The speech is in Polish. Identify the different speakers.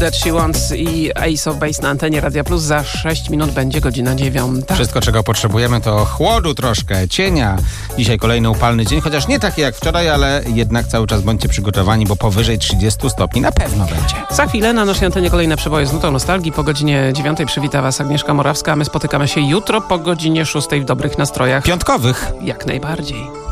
Speaker 1: That She Wants i Ace of Base na antenie Radia Plus. Za 6 minut będzie godzina 9.
Speaker 2: Wszystko, czego potrzebujemy, to chłodu troszkę, cienia. Dzisiaj kolejny upalny dzień, chociaż nie taki jak wczoraj, ale jednak cały czas bądźcie przygotowani, bo powyżej 30 stopni na pewno będzie.
Speaker 1: Za chwilę na naszej antenie kolejne przeboje z nutą nostalgii. Po godzinie 9 przywita Was Agnieszka Morawska, a my spotykamy się jutro po godzinie 6 w dobrych nastrojach.
Speaker 2: Piątkowych.
Speaker 1: Jak najbardziej.